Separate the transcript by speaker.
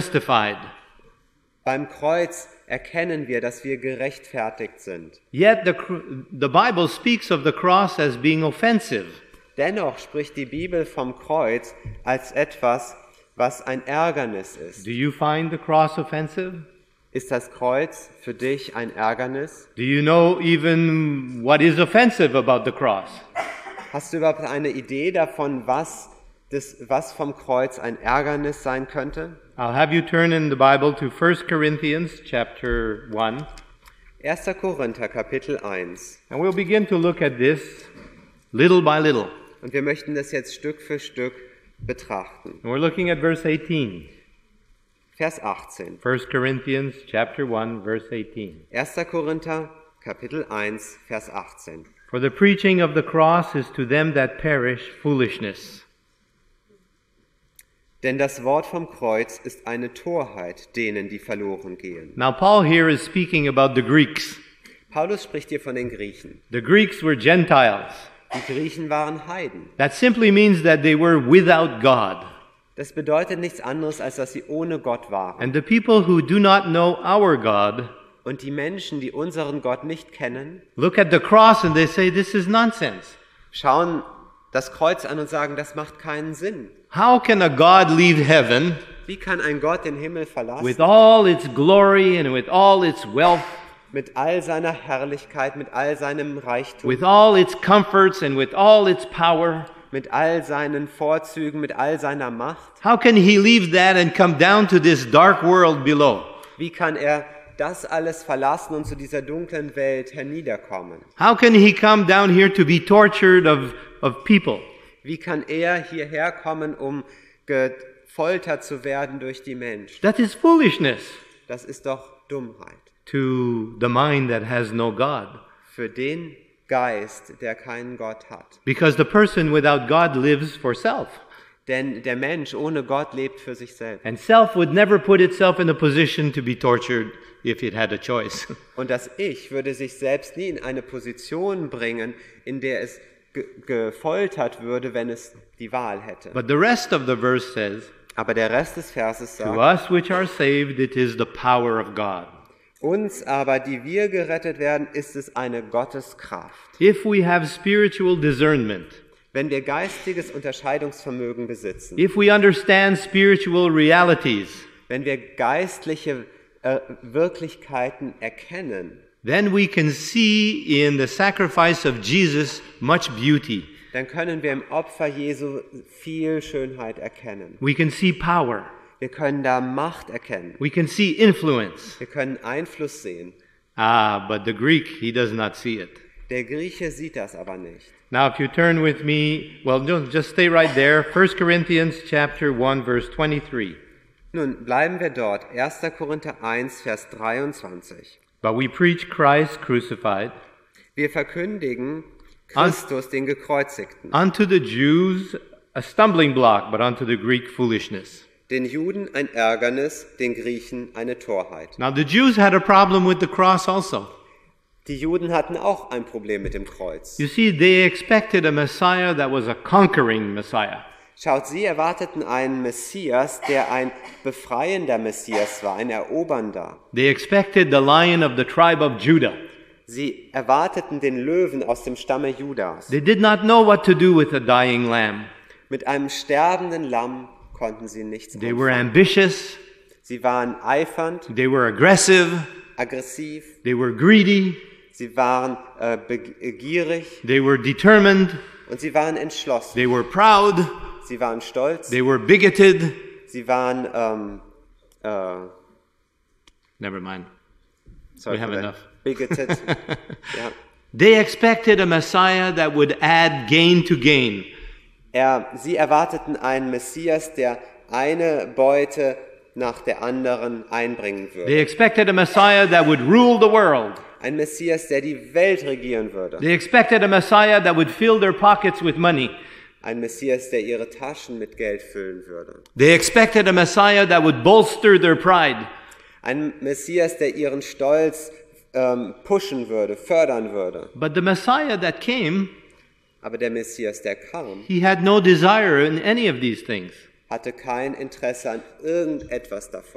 Speaker 1: justified.
Speaker 2: Beim Kreuz erkennen wir, dass wir gerechtfertigt sind.
Speaker 1: Yet the Bible speaks of the cross as being offensive.
Speaker 2: Dennoch spricht die Bibel vom Kreuz als etwas, was ein Ärgernis ist.
Speaker 1: Do you find the cross offensive?
Speaker 2: Ist das Kreuz für dich ein Ärgernis?
Speaker 1: Do you know even what is offensive about the cross?
Speaker 2: Hast du überhaupt eine Idee davon, was vom Kreuz ein Ärgernis sein könnte?
Speaker 1: I'll have you turn in the Bible to 1 Corinthians chapter 1.
Speaker 2: 1. Korinther, Kapitel 1.
Speaker 1: And we'll begin to look at this little by little.
Speaker 2: Und wir möchten das jetzt Stück für Stück betrachten.
Speaker 1: And we're looking at verse 18.
Speaker 2: Vers 18.
Speaker 1: 1 Corinthians chapter 1, verse 18.
Speaker 2: 1. Korinther, Kapitel 1, Vers 18.
Speaker 1: For the preaching of the cross is to them that perish foolishness.
Speaker 2: Denn das Wort vom Kreuz ist eine Torheit denen, die verloren gehen.
Speaker 1: Now Paul here is speaking about the Greeks.
Speaker 2: Paulus spricht hier von den Griechen.
Speaker 1: The Greeks were Gentiles.
Speaker 2: Die Griechen waren Heiden.
Speaker 1: That simply means that they were without God.
Speaker 2: Das bedeutet nichts anderes, als dass sie ohne Gott waren.
Speaker 1: And the people who do not know our God
Speaker 2: Und die Menschen, die unseren Gott nicht kennen,
Speaker 1: look at the cross and they say, this is nonsense.
Speaker 2: schauen das Kreuz an und sagen, das macht keinen Sinn.
Speaker 1: How can a God leave heaven
Speaker 2: Wie kann ein Gott den Himmel verlassen?
Speaker 1: with all its glory and with all its wealth,
Speaker 2: Mit all seiner Herrlichkeit, mit all seinem Reichtum,
Speaker 1: with all its comforts and with all its power?
Speaker 2: mit all seinen Vorzügen, mit all seiner Macht?
Speaker 1: How can he leave that and come down to this dark world below?
Speaker 2: Wie kann er das alles verlassen und zu dieser dunklen Welt herniederkommen?
Speaker 1: How can he come down here to be tortured of people?
Speaker 2: Wie kann er hierher kommen, um gefoltert zu werden durch die Menschen?
Speaker 1: That is foolishness
Speaker 2: Das ist doch Dummheit.
Speaker 1: to the mind that has no God.
Speaker 2: Für den Geist, der keinen Gott hat.
Speaker 1: Because the person without God lives for self.
Speaker 2: Denn der Mensch ohne Gott lebt für sich selbst.
Speaker 1: And self would never put itself in a position to be tortured if it had a choice.
Speaker 2: Und das Ich würde sich selbst nie in eine Position bringen, in der es gefoltert würde, wenn es die Wahl hätte.
Speaker 1: But the rest of the verse says,
Speaker 2: Aber der Rest des Verses
Speaker 1: to
Speaker 2: sagt,
Speaker 1: us which are saved, it is the power of God.
Speaker 2: uns aber, die wir gerettet werden, ist es eine Gotteskraft.
Speaker 1: If we have spiritual discernment,
Speaker 2: Wenn wir geistiges Unterscheidungsvermögen besitzen,
Speaker 1: if we understand spiritual realities,
Speaker 2: wenn wir geistliche Wirklichkeiten erkennen,
Speaker 1: then we can see in the sacrifice of Jesus much beauty.
Speaker 2: dann können wir im Opfer Jesu viel Schönheit erkennen.
Speaker 1: We can see power.
Speaker 2: Wir können da Macht erkennen.
Speaker 1: We can see influence.
Speaker 2: Wir können Einfluss sehen.
Speaker 1: But the Greek, he does not see it.
Speaker 2: Der Grieche sieht das aber nicht.
Speaker 1: Now, if you turn with me, well, just stay right there. 1 Corinthians chapter 1, verse 23.
Speaker 2: Nun bleiben wir dort. 1. Korinther 1, Vers 23.
Speaker 1: But we preach Christ crucified,
Speaker 2: Wir verkündigen Christus, den Gekreuzigten.
Speaker 1: unto the Jews a stumbling block, but unto the Greek foolishness.
Speaker 2: Den Juden ein Ärgernis, den Griechen eine Torheit.
Speaker 1: Now, the Jews had a problem with the cross also.
Speaker 2: Die Juden hatten auch ein Problem mit dem Kreuz.
Speaker 1: You see, they expected a Messiah that was a conquering Messiah.
Speaker 2: Schaut, sie erwarteten einen Messias, der ein befreiender Messias war, ein erobernder.
Speaker 1: They expected the Lion of the tribe of Judah.
Speaker 2: Sie erwarteten den Löwen aus dem Stamme Judas.
Speaker 1: They did not know what to do with a dying lamb.
Speaker 2: Mit einem sterbenden Lamm konnten sie nichts
Speaker 1: They were
Speaker 2: anfangen.
Speaker 1: ambitious,
Speaker 2: Sie waren eifernd,
Speaker 1: they were aggressive,
Speaker 2: aggressiv,
Speaker 1: they were greedy,
Speaker 2: sie waren begierig
Speaker 1: they were determined,
Speaker 2: und sie waren entschlossen.
Speaker 1: they were proud,
Speaker 2: Sie waren stolz,
Speaker 1: they were bigoted.
Speaker 2: sie waren
Speaker 1: Never mind.
Speaker 2: sorry
Speaker 1: We have
Speaker 2: for that.
Speaker 1: enough.
Speaker 2: Bigoted. Ja.
Speaker 1: They expected a Messiah that would add gain to gain.
Speaker 2: Sie erwarteten einen Messias, der eine Beute nach der anderen einbringen würde.
Speaker 1: They expected a Messiah that would rule the world.
Speaker 2: Ein Messias, der die Welt regieren würde.
Speaker 1: They expected a Messiah that would fill their pockets with money.
Speaker 2: Ein Messias, der ihre Taschen mit Geld füllen würde.
Speaker 1: They expected a Messiah that would bolster their pride.
Speaker 2: Ein Messias, der ihren Stolz pushen würde, fördern würde.
Speaker 1: But the Messiah that came,
Speaker 2: Aber der Messias, der kam,
Speaker 1: he had no desire in any of these things.
Speaker 2: hatte kein Interesse an irgendetwas davon.